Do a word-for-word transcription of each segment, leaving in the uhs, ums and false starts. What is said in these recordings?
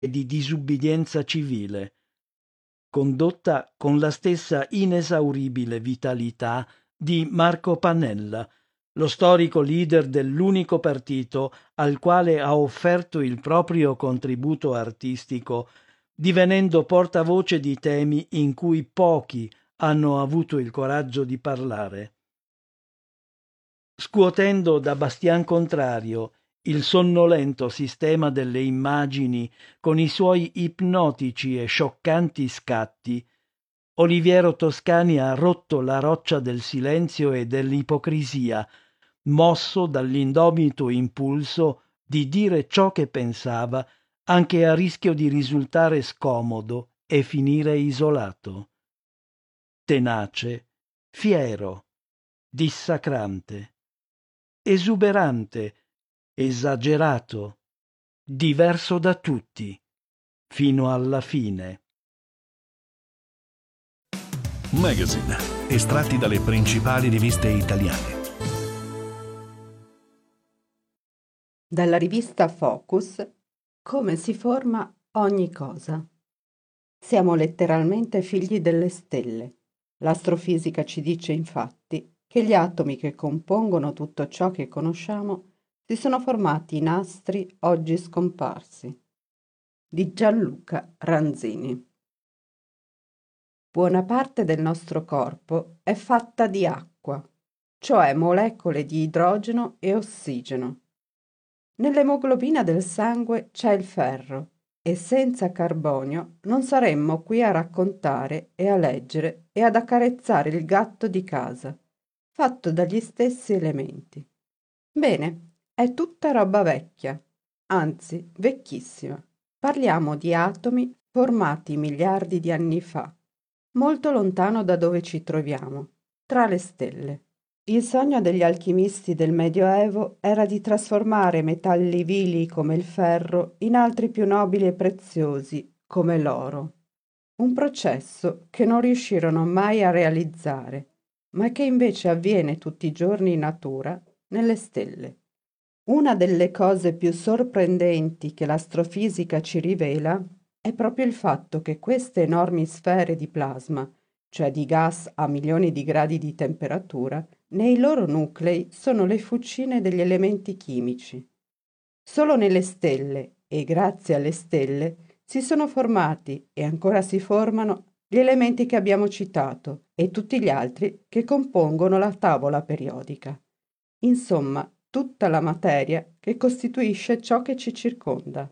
e di disubbidienza civile, condotta con la stessa inesauribile vitalità di Marco Pannella, lo storico leader dell'unico partito al quale ha offerto il proprio contributo artistico, divenendo portavoce di temi in cui pochi hanno avuto il coraggio di parlare. Scuotendo da bastian contrario il sonnolento sistema delle immagini con i suoi ipnotici e scioccanti scatti, Oliviero Toscani ha rotto la roccia del silenzio e dell'ipocrisia, mosso dall'indomito impulso di dire ciò che pensava, anche a rischio di risultare scomodo e finire isolato. Tenace, fiero, dissacrante, esuberante, esagerato, diverso da tutti, fino alla fine. Magazine, estratti dalle principali riviste italiane. Dalla rivista Focus, come si forma ogni cosa. Siamo letteralmente figli delle stelle. L'astrofisica ci dice infatti che gli atomi che compongono tutto ciò che conosciamo si sono formati in astri oggi scomparsi. Di Gianluca Ranzini. Buona parte del nostro corpo è fatta di acqua, cioè molecole di idrogeno e ossigeno. Nell'emoglobina del sangue c'è il ferro e senza carbonio non saremmo qui a raccontare e a leggere e ad accarezzare il gatto di casa, fatto dagli stessi elementi. Bene, è tutta roba vecchia, anzi vecchissima. Parliamo di atomi formati miliardi di anni fa, molto lontano da dove ci troviamo, tra le stelle. Il sogno degli alchimisti del Medioevo era di trasformare metalli vili come il ferro in altri più nobili e preziosi come l'oro. Un processo che non riuscirono mai a realizzare, ma che invece avviene tutti i giorni in natura, nelle stelle. Una delle cose più sorprendenti che l'astrofisica ci rivela è proprio il fatto che queste enormi sfere di plasma, cioè di gas a milioni di gradi di temperatura, nei loro nuclei sono le fucine degli elementi chimici. Solo nelle stelle, e grazie alle stelle, si sono formati e ancora si formano gli elementi che abbiamo citato e tutti gli altri che compongono la tavola periodica. Insomma, tutta la materia che costituisce ciò che ci circonda.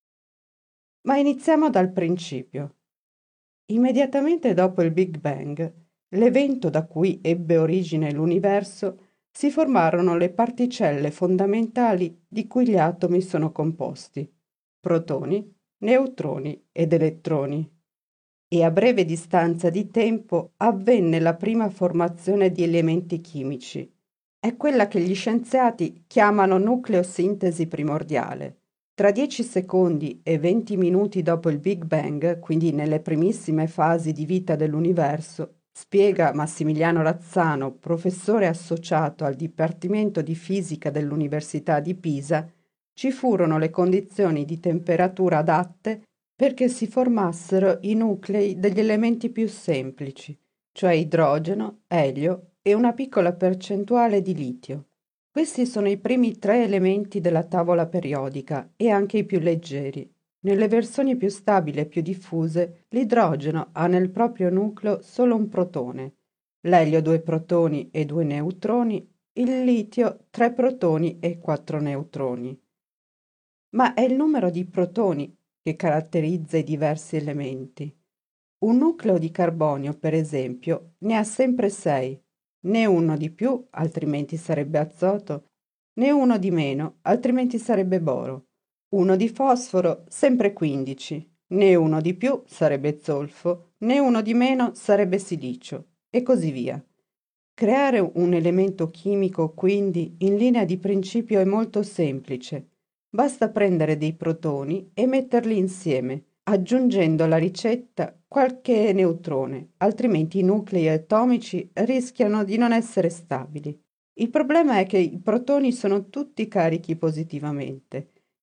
Ma iniziamo dal principio. Immediatamente dopo il Big Bang, l'evento da cui ebbe origine l'universo, si formarono le particelle fondamentali di cui gli atomi sono composti: protoni, neutroni ed elettroni. E a breve distanza di tempo avvenne la prima formazione di elementi chimici. È quella che gli scienziati chiamano nucleosintesi primordiale. Tra dieci secondi e venti minuti dopo il Big Bang, quindi nelle primissime fasi di vita dell'universo, spiega Massimiliano Razzano, professore associato al Dipartimento di Fisica dell'Università di Pisa, ci furono le condizioni di temperatura adatte perché si formassero i nuclei degli elementi più semplici, cioè idrogeno, elio e una piccola percentuale di litio. Questi sono i primi tre elementi della tavola periodica e anche i più leggeri. Nelle versioni più stabili e più diffuse, l'idrogeno ha nel proprio nucleo solo un protone, l'elio due protoni e due neutroni, il litio tre protoni e quattro neutroni. Ma è il numero di protoni che caratterizza i diversi elementi. Un nucleo di carbonio, per esempio, ne ha sempre sei, né uno di più, altrimenti sarebbe azoto, né uno di meno, altrimenti sarebbe boro. Uno di fosforo, sempre quindici, né uno di più sarebbe zolfo, né uno di meno sarebbe silicio, e così via. Creare un elemento chimico, quindi, in linea di principio è molto semplice. Basta prendere dei protoni e metterli insieme, aggiungendo alla ricetta qualche neutrone, altrimenti i nuclei atomici rischiano di non essere stabili. Il problema è che i protoni sono tutti carichi positivamente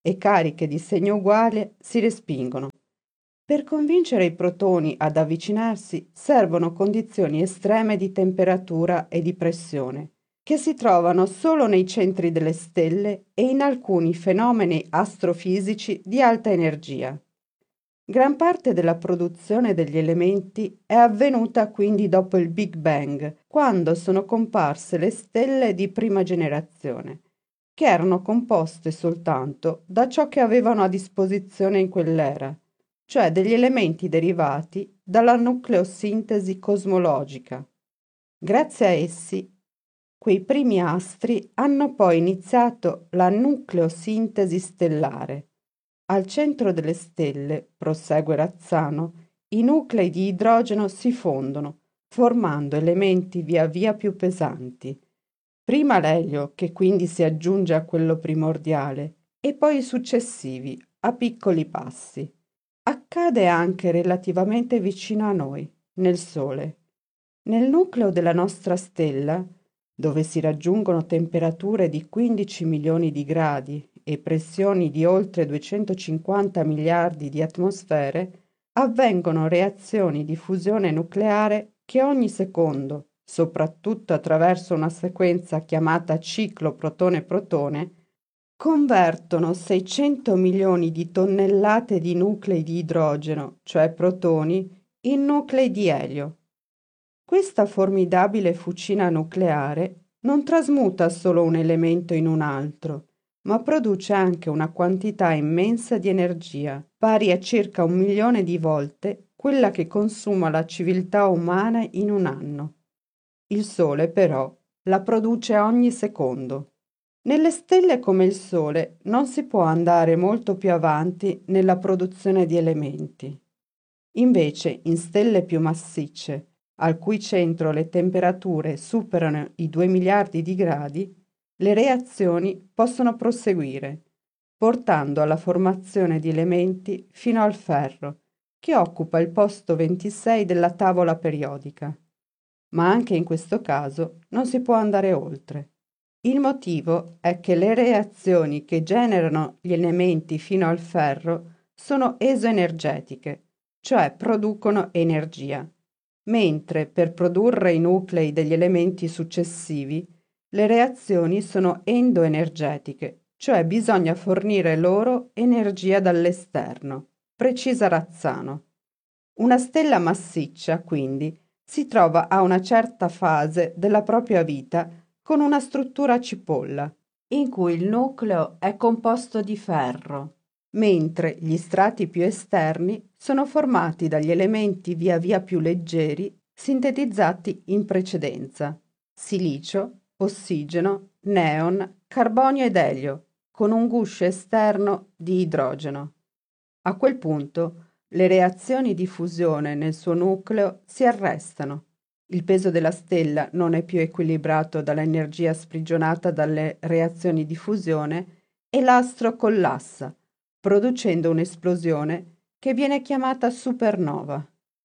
e cariche di segno uguale si respingono. Per convincere i protoni ad avvicinarsi servono condizioni estreme di temperatura e di pressione, che si trovano solo nei centri delle stelle e in alcuni fenomeni astrofisici di alta energia. Gran parte della produzione degli elementi è avvenuta quindi dopo il Big Bang, quando sono comparse le stelle di prima generazione, che erano composte soltanto da ciò che avevano a disposizione in quell'era, cioè degli elementi derivati dalla nucleosintesi cosmologica. Grazie a essi, quei primi astri hanno poi iniziato la nucleosintesi stellare. Al centro delle stelle, prosegue Razzano, i nuclei di idrogeno si fondono, formando elementi via via più pesanti. Prima l'elio, che quindi si aggiunge a quello primordiale, e poi i successivi, a piccoli passi. Accade anche relativamente vicino a noi, nel Sole. Nel nucleo della nostra stella, dove si raggiungono temperature di quindici milioni di gradi e pressioni di oltre duecentocinquanta miliardi di atmosfere, avvengono reazioni di fusione nucleare che ogni secondo, soprattutto attraverso una sequenza chiamata ciclo protone-protone, convertono seicento milioni di tonnellate di nuclei di idrogeno, cioè protoni, in nuclei di elio. Questa formidabile fucina nucleare non trasmuta solo un elemento in un altro, ma produce anche una quantità immensa di energia, pari a circa un milione di volte quella che consuma la civiltà umana in un anno. Il Sole, però, la produce ogni secondo. Nelle stelle come il Sole non si può andare molto più avanti nella produzione di elementi. Invece, in stelle più massicce, al cui centro le temperature superano i due miliardi di gradi, le reazioni possono proseguire, portando alla formazione di elementi fino al ferro, che occupa il posto ventisei della tavola periodica. Ma anche in questo caso non si può andare oltre. Il motivo è che le reazioni che generano gli elementi fino al ferro sono esoenergetiche, cioè producono energia, mentre per produrre i nuclei degli elementi successivi le reazioni sono endoenergetiche, cioè bisogna fornire loro energia dall'esterno, precisa Razzano. Una stella massiccia, quindi, si trova a una certa fase della propria vita con una struttura a cipolla, in cui il nucleo è composto di ferro, mentre gli strati più esterni sono formati dagli elementi via via più leggeri sintetizzati in precedenza: silicio, ossigeno, neon, carbonio ed elio, con un guscio esterno di idrogeno. A quel punto le reazioni di fusione nel suo nucleo si arrestano. Il peso della stella non è più equilibrato dall'energia sprigionata dalle reazioni di fusione e l'astro collassa, producendo un'esplosione che viene chiamata supernova.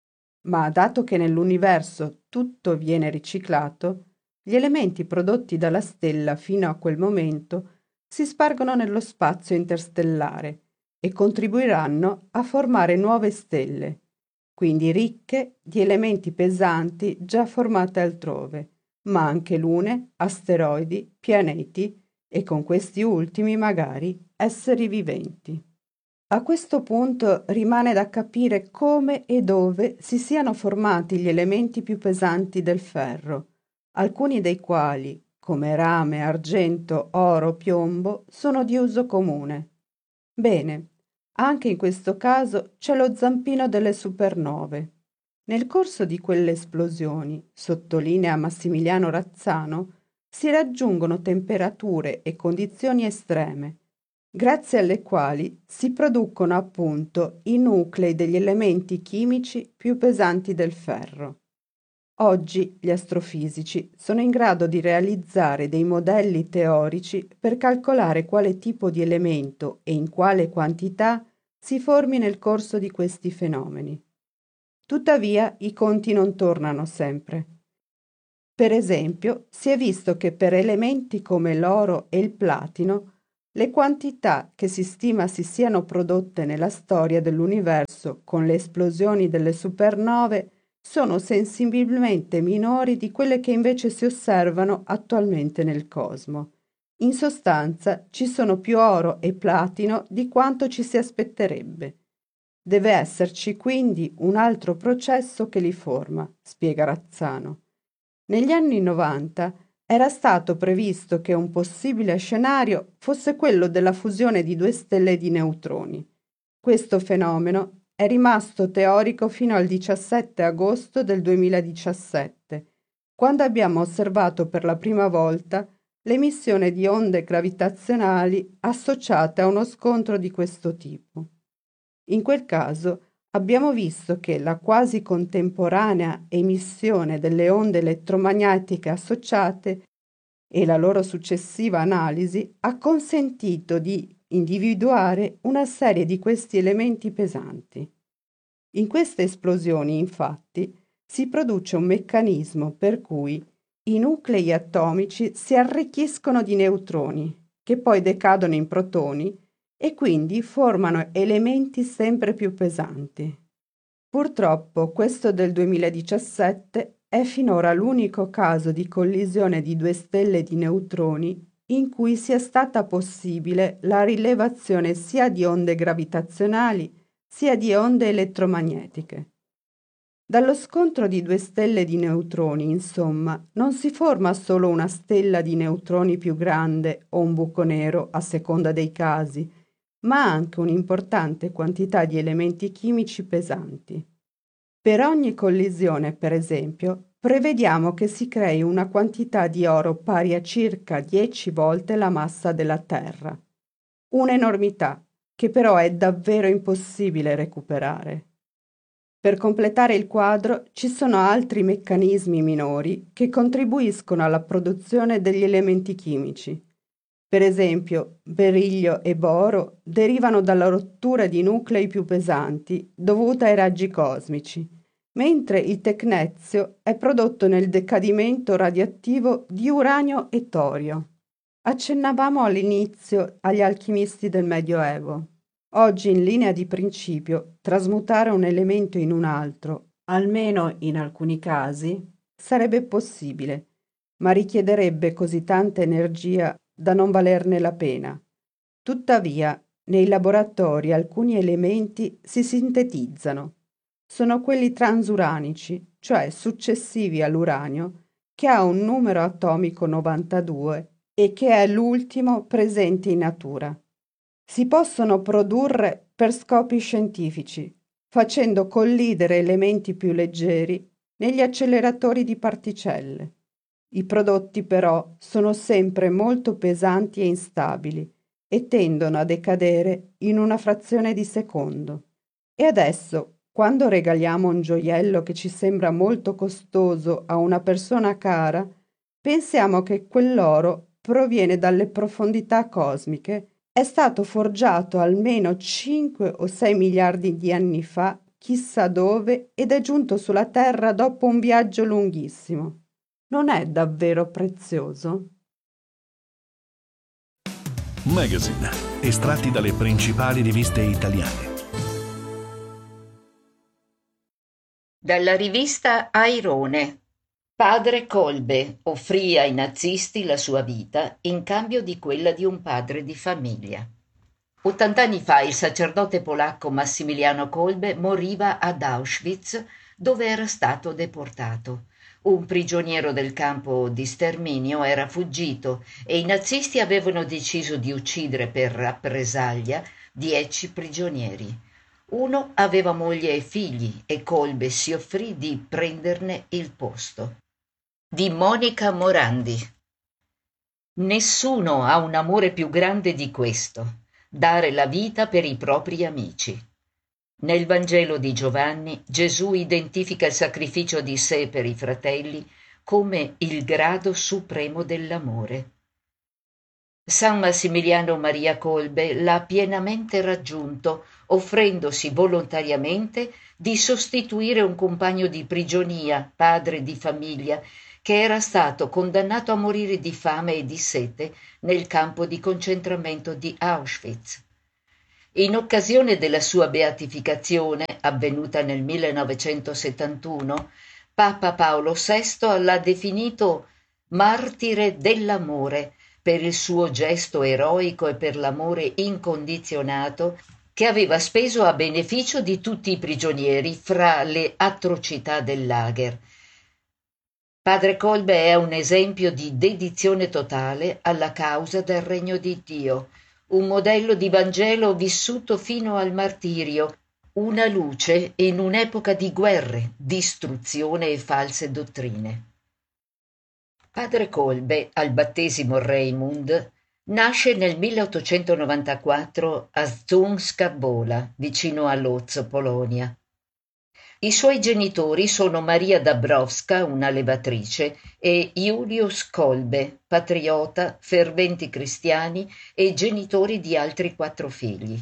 Ma dato che nell'universo tutto viene riciclato, gli elementi prodotti dalla stella fino a quel momento si spargono nello spazio interstellare e contribuiranno a formare nuove stelle, quindi ricche di elementi pesanti già formate altrove, ma anche lune, asteroidi, pianeti e con questi ultimi magari esseri viventi. A questo punto rimane da capire come e dove si siano formati gli elementi più pesanti del ferro, alcuni dei quali, come rame, argento, oro, piombo, sono di uso comune. Bene, anche in questo caso c'è lo zampino delle supernove. Nel corso di quelle esplosioni, sottolinea Massimiliano Razzano, si raggiungono temperature e condizioni estreme, grazie alle quali si producono appunto i nuclei degli elementi chimici più pesanti del ferro. Oggi gli astrofisici sono in grado di realizzare dei modelli teorici per calcolare quale tipo di elemento e in quale quantità si formi nel corso di questi fenomeni. Tuttavia i conti non tornano sempre. Per esempio, si è visto che per elementi come l'oro e il platino Le quantità che si stima si siano prodotte nella storia dell'universo con le esplosioni delle supernove sono sensibilmente minori di quelle che invece si osservano attualmente nel cosmo. In sostanza ci sono più oro e platino di quanto ci si aspetterebbe. Deve esserci quindi un altro processo che li forma, spiega Razzano. Negli anni novanta era stato previsto che un possibile scenario fosse quello della fusione di due stelle di neutroni. Questo fenomeno è rimasto teorico fino al diciassette agosto del duemiladiciassette, quando abbiamo osservato per la prima volta l'emissione di onde gravitazionali associate a uno scontro di questo tipo. In quel caso abbiamo visto che la quasi contemporanea emissione delle onde elettromagnetiche associate e la loro successiva analisi ha consentito di individuare una serie di questi elementi pesanti. In queste esplosioni, infatti, si produce un meccanismo per cui i nuclei atomici si arricchiscono di neutroni, che poi decadono in protoni e quindi formano elementi sempre più pesanti. Purtroppo questo del duemiladiciassette è finora l'unico caso di collisione di due stelle di neutroni in cui sia stata possibile la rilevazione sia di onde gravitazionali sia di onde elettromagnetiche. Dallo scontro di due stelle di neutroni, insomma, non si forma solo una stella di neutroni più grande o un buco nero a seconda dei casi, ma anche un'importante quantità di elementi chimici pesanti. Per ogni collisione, per esempio, prevediamo che si crei una quantità di oro pari a circa dieci volte la massa della Terra. Un'enormità che però è davvero impossibile recuperare. Per completare il quadro ci sono altri meccanismi minori che contribuiscono alla produzione degli elementi chimici. Per esempio, beriglio e boro derivano dalla rottura di nuclei più pesanti dovuta ai raggi cosmici, mentre il tecnezio è prodotto nel decadimento radioattivo di uranio e torio. Accennavamo all'inizio agli alchimisti del Medioevo. Oggi, in linea di principio, trasmutare un elemento in un altro, almeno in alcuni casi, sarebbe possibile, ma richiederebbe così tanta energia da non valerne la pena. Tuttavia, nei laboratori alcuni elementi si sintetizzano. Sono quelli transuranici, cioè successivi all'uranio, che ha un numero atomico novantadue e che è l'ultimo presente in natura. Si possono produrre per scopi scientifici, facendo collidere elementi più leggeri negli acceleratori di particelle. I prodotti però sono sempre molto pesanti e instabili e tendono a decadere in una frazione di secondo. E adesso, quando regaliamo un gioiello che ci sembra molto costoso a una persona cara, pensiamo che quell'oro proviene dalle profondità cosmiche, è stato forgiato almeno cinque o sei miliardi di anni fa, chissà dove, ed è giunto sulla Terra dopo un viaggio lunghissimo. Non è davvero prezioso? Magazine, estratti dalle principali riviste italiane. Dalla rivista Airone. Padre Kolbe offrì ai nazisti la sua vita in cambio di quella di un padre di famiglia. Ottant'anni fa il sacerdote polacco Massimiliano Kolbe moriva ad Auschwitz, dove era stato deportato. Un prigioniero del campo di sterminio era fuggito e i nazisti avevano deciso di uccidere per rappresaglia dieci prigionieri. Uno aveva moglie e figli e Kolbe si offrì di prenderne il posto. Di Monica Morandi. Nessuno ha un amore più grande di questo, dare la vita per i propri amici. Nel Vangelo di Giovanni, Gesù identifica il sacrificio di sé per i fratelli come il grado supremo dell'amore. San Massimiliano Maria Kolbe l'ha pienamente raggiunto, offrendosi volontariamente di sostituire un compagno di prigionia, padre di famiglia, che era stato condannato a morire di fame e di sete nel campo di concentramento di Auschwitz. In occasione della sua beatificazione, avvenuta nel millenovecentosettantuno, Papa Paolo sesto l'ha definito martire dell'amore per il suo gesto eroico e per l'amore incondizionato che aveva speso a beneficio di tutti i prigionieri fra le atrocità del lager. Padre Kolbe è un esempio di dedizione totale alla causa del regno di Dio, un modello di Vangelo vissuto fino al martirio, una luce in un'epoca di guerre, distruzione e false dottrine. Padre Kolbe, al battesimo Raimund, nasce nel milleottocentonovantaquattro a Zduńska Wola, vicino a Lodz, Polonia. I suoi genitori sono Maria Dabrowska, una levatrice, e Julius Kolbe, patriota, ferventi cristiani e genitori di altri quattro figli.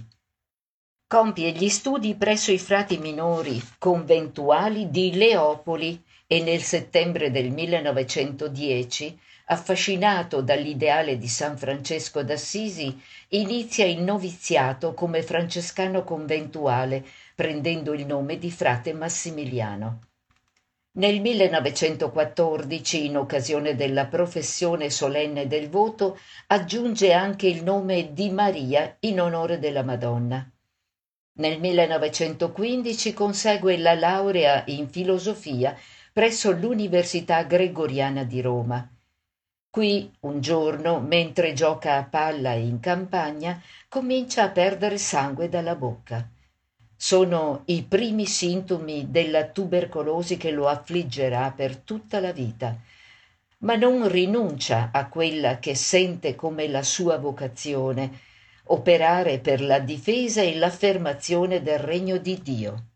Compie gli studi presso i frati minori conventuali di Leopoli e nel settembre del millenovecentodieci, affascinato dall'ideale di San Francesco d'Assisi, inizia il noviziato come francescano conventuale, prendendo il nome di frate Massimiliano. Nel millenovecentoquattordici, in occasione della professione solenne del voto, aggiunge anche il nome di Maria in onore della Madonna. Nel millenovecentoquindici consegue la laurea in filosofia presso l'Università Gregoriana di Roma. Qui, un giorno, mentre gioca a palla in campagna, comincia a perdere sangue dalla bocca. Sono i primi sintomi della tubercolosi che lo affliggerà per tutta la vita, ma non rinuncia a quella che sente come la sua vocazione, operare per la difesa e l'affermazione del regno di Dio.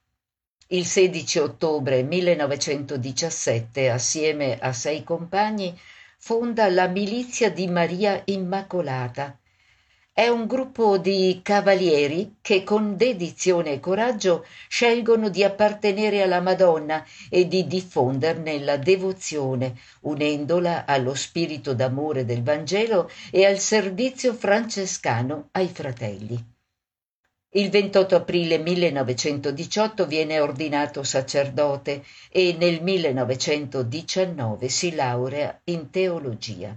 Il sedici ottobre millenovecentodiciassette, assieme a sei compagni, fonda la Milizia di Maria Immacolata. È un gruppo di cavalieri che con dedizione e coraggio scelgono di appartenere alla Madonna e di diffonderne la devozione, unendola allo spirito d'amore del Vangelo e al servizio francescano ai fratelli. Il ventotto aprile millenovecentodiciotto viene ordinato sacerdote e nel millenovecentodiciannove si laurea in teologia.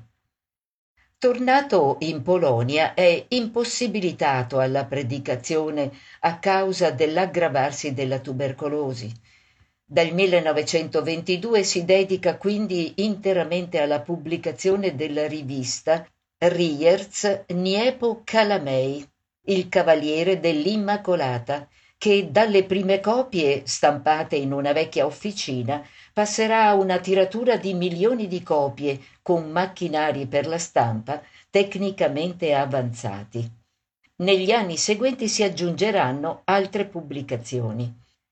Tornato in Polonia è impossibilitato alla predicazione a causa dell'aggravarsi della tubercolosi. Dal millenovecentoventidue si dedica quindi interamente alla pubblicazione della rivista Ryerz Niepo Kalamej, il Cavaliere dell'Immacolata, che dalle prime copie, stampate in una vecchia officina, passerà a una tiratura di milioni di copie con macchinari per la stampa tecnicamente avanzati. Negli anni seguenti si aggiungeranno altre pubblicazioni.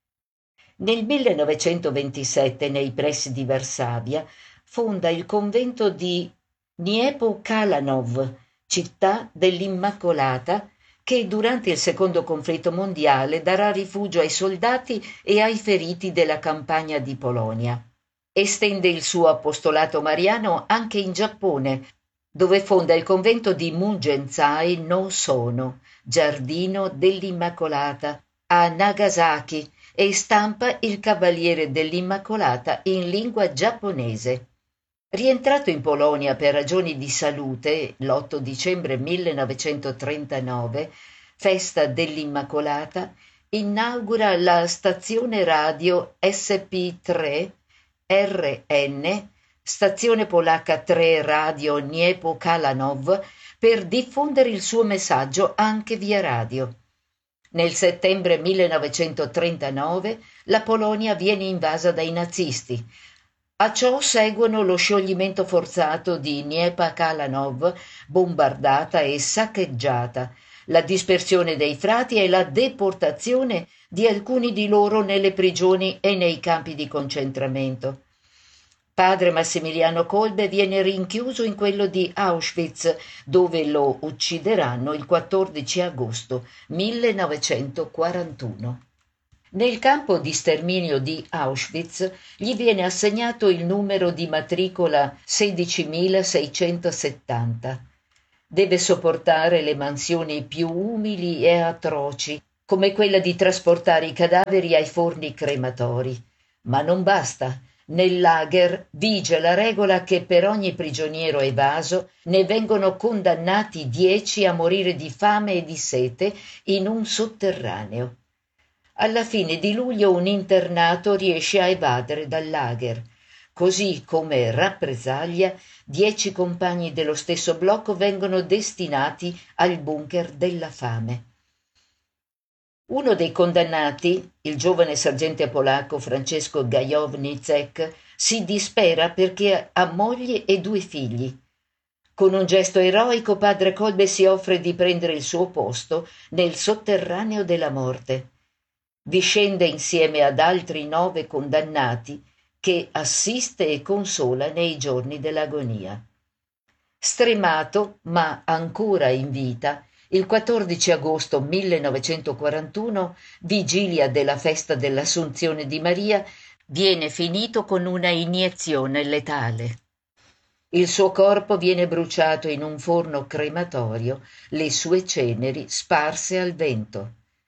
Nel millenovecentoventisette, nei pressi di Varsavia, fonda il convento di Niepo Kalanów, città dell'Immacolata, che durante il secondo conflitto mondiale darà rifugio ai soldati e ai feriti della campagna di Polonia. Estende il suo apostolato mariano anche in Giappone, dove fonda il convento di Mungenzai no Sono, Giardino dell'Immacolata, a Nagasaki, e stampa il Cavaliere dell'Immacolata in lingua giapponese. Rientrato in Polonia per ragioni di salute, l'otto dicembre millenovecentotrentanove, festa dell'Immacolata, inaugura la stazione radio S P tre R N, stazione polacca tre Radio Niepo Kalanów, per diffondere il suo messaggio anche via radio. Nel settembre millenovecentotrentanove la Polonia viene invasa dai nazisti. A ciò seguono lo scioglimento forzato di Niepa Kalanów, bombardata e saccheggiata, la dispersione dei frati e la deportazione di alcuni di loro nelle prigioni e nei campi di concentramento. Padre Massimiliano Kolbe viene rinchiuso in quello di Auschwitz, dove lo uccideranno il quattordici agosto millenovecentoquarantuno. Nel campo di sterminio di Auschwitz gli viene assegnato il numero di matricola sedicimilaseicentosettanta. Deve sopportare le mansioni più umili e atroci, come quella di trasportare i cadaveri ai forni crematori. Ma non basta. Nel lager vige la regola che per ogni prigioniero evaso ne vengono condannati dieci a morire di fame e di sete in un sotterraneo. Alla fine di luglio un internato riesce a evadere dal lager. Così, come rappresaglia, dieci compagni dello stesso blocco vengono destinati al bunker della fame. Uno dei condannati, il giovane sergente polacco Francesco Gajowniczek, si dispera perché ha moglie e due figli. Con un gesto eroico padre Kolbe si offre di prendere il suo posto nel sotterraneo della morte. Vi scende insieme ad altri nove condannati che assiste e consola nei giorni dell'agonia. Stremato, ma ancora in vita, il quattordici agosto millenovecentoquarantuno, vigilia della festa dell'Assunzione di Maria, viene finito con una iniezione letale. Il suo corpo viene bruciato in un forno crematorio, le sue ceneri sparse al vento.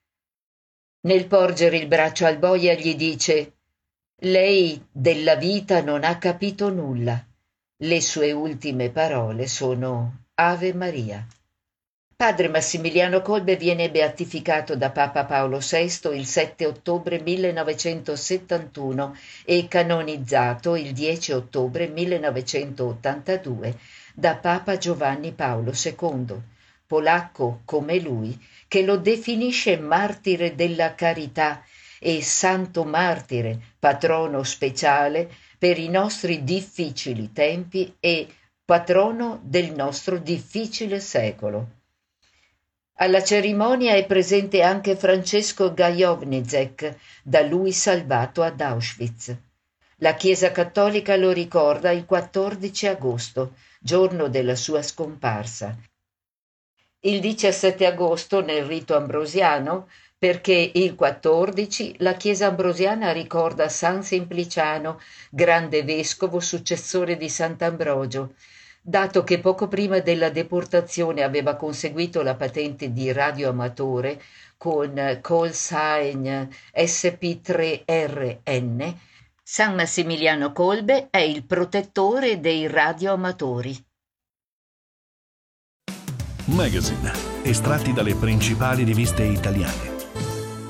Nel porgere il braccio al boia gli dice: «Lei della vita non ha capito nulla». Le sue ultime parole sono «Ave Maria». Padre Massimiliano Kolbe viene beatificato da Papa Paolo sesto il sette ottobre millenovecentosettantuno e canonizzato il dieci ottobre millenovecentottantadue da Papa Giovanni Paolo secondo, polacco come lui, che lo definisce martire della carità e santo martire, patrono speciale per i nostri difficili tempi e patrono del nostro difficile secolo. Alla cerimonia è presente anche Francesco Gajowniczek, da lui salvato ad Auschwitz. La Chiesa Cattolica lo ricorda il quattordici agosto, giorno della sua scomparsa. Il diciassette agosto nel rito ambrosiano, perché il quattordici la Chiesa ambrosiana ricorda San Simpliciano, grande vescovo successore di Sant'Ambrogio, dato che poco prima della deportazione aveva conseguito la patente di radioamatore con call sign S P tre R N, San Massimiliano Kolbe è il protettore dei radioamatori. Magazine, estratti dalle principali riviste italiane.